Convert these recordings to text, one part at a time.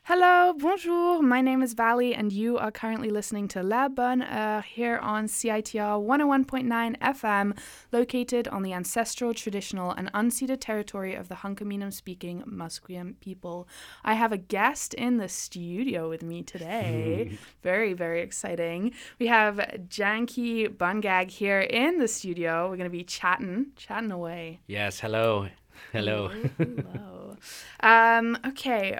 Hello, bonjour. My name is Valley, and you are currently listening to La Bonne Heure here on CITR 101.9 FM, located on the ancestral, traditional, and unceded territory of the Hunkaminam-speaking Musqueam people. I have a guest in the studio with me today. Very, very exciting. We have Janky Bungag here in the studio. We're going to be chatting away. Yes, hello. Hello. Hello. Okay,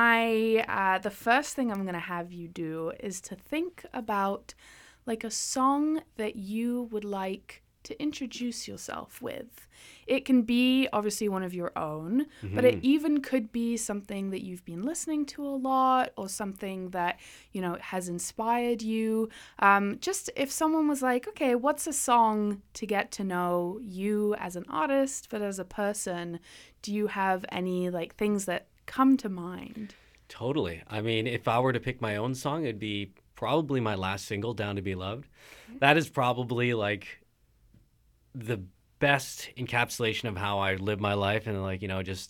the first thing I'm going to have you do is to think about like a song that you would like to introduce yourself with. It can be obviously one of your own, but it even could be something that you've been listening to a lot or something that, has inspired you. Just if someone was like, okay, what's a song to get to know you as an artist, but as a person, do you have any like things that come to mind? Totally. I mean, if I were to pick my own song, it'd be probably my last single, Down to Be Loved. That is probably like the best encapsulation of how I live my life and just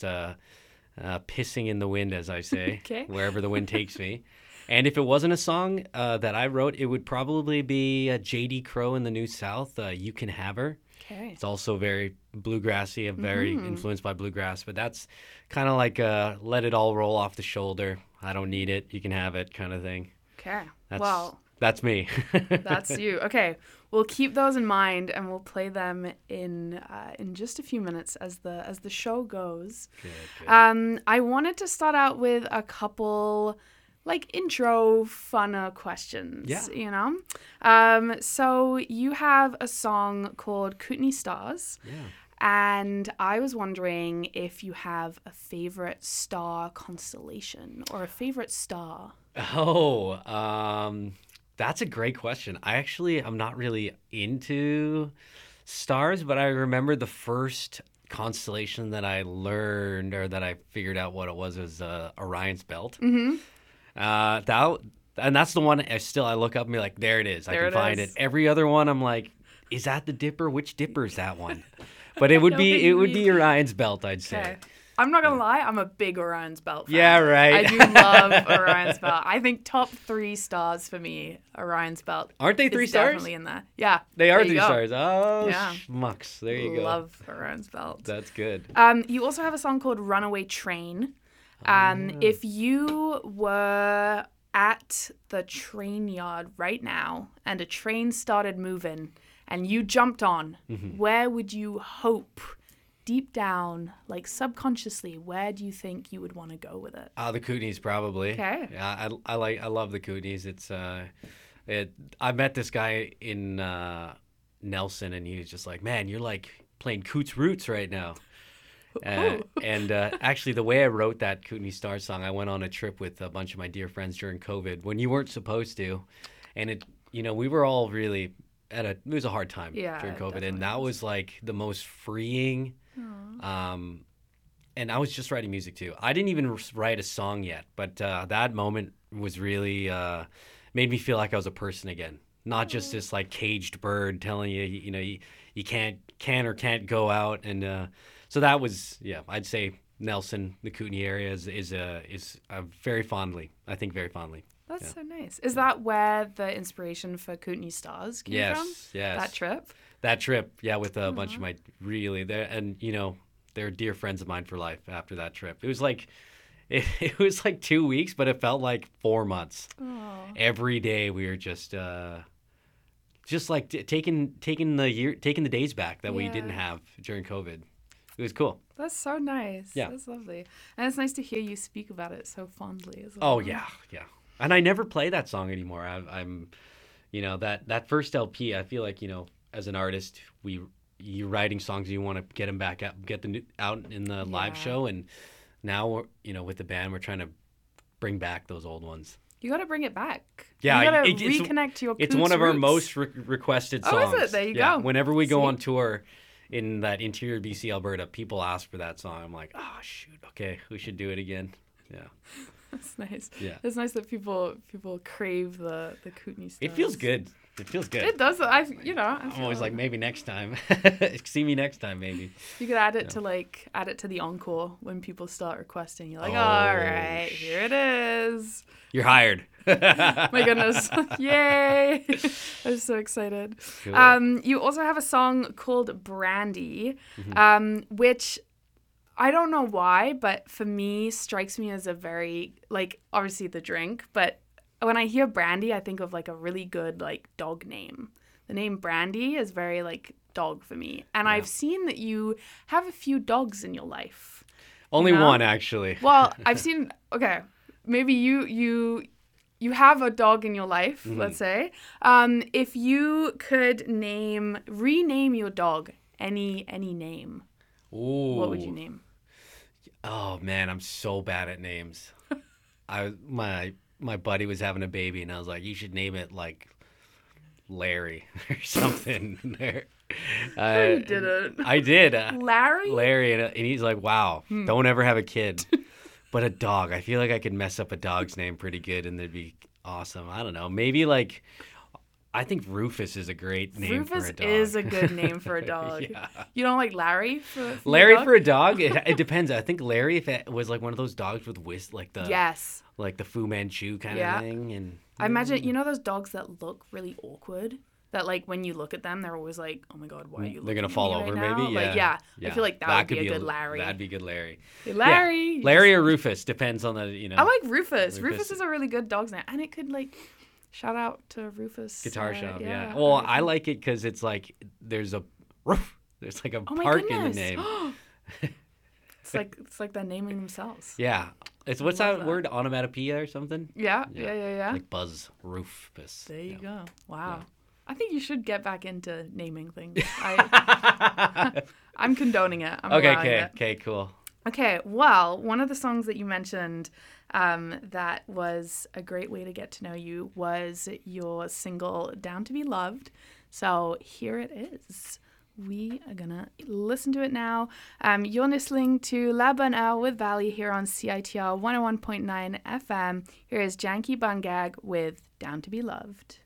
pissing in the wind, as I say, wherever the wind takes me. And if it wasn't a song that I wrote, it would probably be J.D. Crowe in the New South, You Can Have Her. Okay. It's also very bluegrassy and very influenced by bluegrass, but that's kind of like let it all roll off the shoulder. I don't need it. You can have it kind of thing. Okay. That's me. That's you. Okay, we'll keep those in mind, and we'll play them in just a few minutes as the show goes. Good. I wanted to start out with a couple like intro funner questions. Yeah. So you have a song called Kootenai Stars. Yeah. And I was wondering if you have a favorite star constellation or a favorite star. That's a great question. I'm not really into stars, but I remember the first constellation that I learned or that I figured out what it was Orion's Belt. Mm-hmm. And that's the one I look up and be like, there it is. I can find it. Every other one, I'm like, is that the Dipper? Which Dipper is that one? But it would be Orion's Belt, I'd say. Okay. I'm not gonna lie, I'm a big Orion's Belt fan. Yeah, right. I do love Orion's Belt. I think top 3 stars for me, Orion's Belt. Aren't they 3 stars? Definitely in there. Yeah. They are 3 stars. Oh, yeah. Schmucks. There you go. Love Orion's Belt. That's good. You also have a song called Runaway Train. If you were at the train yard right now and a train started moving and you jumped on, where would you hope deep down, like subconsciously, where do you think you would want to go with it? The Kootenays, probably. Okay. Yeah, I love the Kootenays. It's I met this guy in Nelson, and he was just like, man, you're like playing Coots Roots right now. Actually, the way I wrote that Kootenai Star song, I went on a trip with a bunch of my dear friends during COVID when you weren't supposed to, and we were all really it was a hard time during COVID, and that was like the most freeing. And I was just writing music too. I didn't even write a song yet, but that moment was really made me feel like I was a person again, not just this like caged bird telling you, you can't or can't go out. And so that was, I'd say Nelson, the Kootenai area is very fondly. I think very fondly. That's so nice. Is that where the inspiration for Kootenai Stars came from? Yes. That trip? That trip, with a bunch of my they're dear friends of mine for life after that trip. It was like it was like 2 weeks, but it felt like 4 months. Aww. Every day we were just like taking the days back that we didn't have during COVID. It was cool. That's so nice. Yeah. That's lovely. And it's nice to hear you speak about it so fondly as well. Oh, yeah. And I never play that song anymore. I'm that first LP, I feel like, as an artist, you're writing songs and you want to get them back out, out in the live show. And now, with the band, we're trying to bring back those old ones. You got to bring it back. Yeah. You got to reconnect to your It's Coots one of our roots. most requested songs. Oh, is it? There you go. Whenever we go on tour in that interior BC, Alberta, people ask for that song. I'm like, oh, shoot. Okay, we should do it again. Yeah. That's nice. Yeah. It's nice that people crave the Kootenai Stars. It feels good. It does. I'm always like, maybe next time. See me next time, maybe. You could add it to the encore when people start requesting. You're like, all right, here it You're hired. My goodness. Yay. I'm so excited. Cool. You also have a song called Brandy, Mm-hmm. which I don't know why, but for me strikes me as a very, like, obviously the drink, but when I hear Brandy, I think of like a really good like dog name. The name Brandy is very like dog for me. And I've seen that you have a few dogs in your life. Only know? one, actually. Well, I've seen, okay, maybe you have a dog in your life, let's say. If you could rename your dog any name, Ooh. what would you name? Oh man, I'm so bad at names. My buddy was having a baby, and I was like, you should name it like Larry or something. You didn't. I did. Larry? Larry, and he's like, wow, don't ever have a kid. But a dog, I feel like I could mess up a dog's name pretty good, and they'd be awesome. I don't know. Maybe like, I think Rufus is a great name for Rufus a dog. is a good name for a dog. Yeah. You don't like Larry for Larry your dog? for a dog? It depends. I think Larry, if it was like one of those dogs with like the Yes. like the Fu Manchu kind Yeah. of thing, and I imagine, you know those dogs that look really awkward? That like when you look at them, they're always like, oh my God, why are you looking they're gonna at fall me over right now? maybe. Like, Yeah. I feel like that would could be a good Larry. That'd be good Larry. Hey, Larry. Yeah. Larry or Rufus depends on the I like Rufus. Rufus. Rufus is a really good dog's name. And it could like, shout out to Rufus. Guitar shop. Yeah. I Well, reckon. I like it because it's like there's a roof. There's like a Oh my park in the goodness. name. It's like they're naming themselves. Yeah. It's what's love that that. word? Onomatopoeia or something? Yeah. Like Buzz Rufus. There you Yeah. go. Wow. Yeah. I think you should get back into naming things. I'm condoning it. I'm allowing it. Okay, cool. Okay, well, one of the songs that you mentioned that was a great way to get to know you was your single Down to Be Loved. So here it is. We are going to listen to it now. You're listening to La Bonne Heure with Valley here on CITR 101.9 FM. Here is Janky Bangag with Down to Be Loved.